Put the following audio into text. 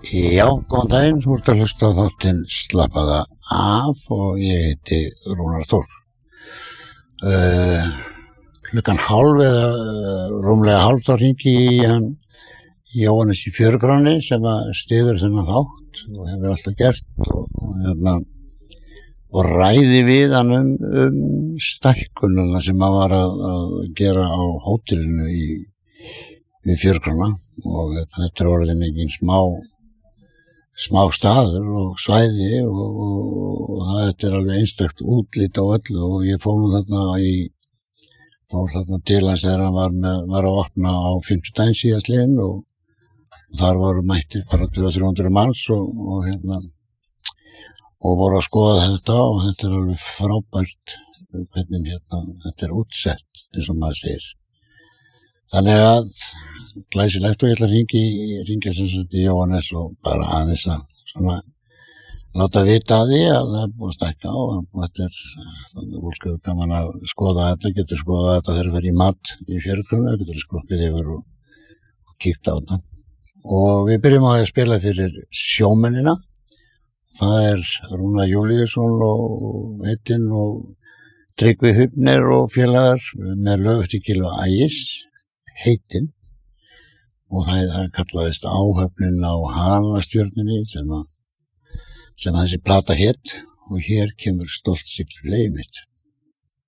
Já, góðan daginn, þú ert að hlusta á þáttinn Slappaða af og ég heiti Rúnar Þór. Klukkan hálf eða rúmlega hálf þá hringi í hann Jóhannes í Fjörugráni sem að styður þennan þátt og hefur alltaf gert og ræði við hann stækkununa sem hann var að gera á hótelinu við Fjörugrána og þetta orðin engin smá staður og svæði og þetta alveg einstakt útlit á öllu og ég fór þarna til hans þegar hann var að opna á 5. daginn síðastliðinn og þar voru mættir bara 200-300 manns og voru að skoða þetta og þetta alveg frábært hvernig þetta útsett eins og maður segir. Þannig að glæsilegt og ég ætla að hringja sem sagt í Jóhannes og bara aðeins að svona láta vita að því að það búið að stækka og þetta fólk hefur gaman að skoða þetta, getur skoða þetta þegar það fer í mat í Fjörugráni, getur skroppið yfir og kíkt á þetta. Og við byrjum á að spila fyrir sjómennina. Það Rúnar Júlíusson og Heitin og Tryggvi Hufner og félagar með lög eftir Gylfa Ægis, Heitin. Og það kallaðist Áhöfnin á Halastjörnunni sem þessi plata hét og hér kemur Stolt siglir fleyið mitt.